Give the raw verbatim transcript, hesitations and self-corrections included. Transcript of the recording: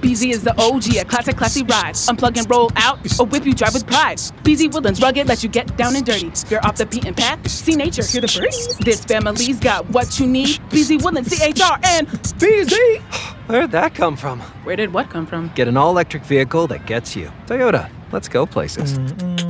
B Z is the O G, a classic, classy ride. Unplug and roll out, or whip you drive with pride. B Z Woodlands rugged, let you get down and dirty. You're off the beaten path, see nature, hear the birdies. This family's got what you need. B Z Woodlands, C H R and B Z. Where'd that come from? Where did what come from? Get an all-electric vehicle that gets you. Toyota, let's go places. Mm-mm.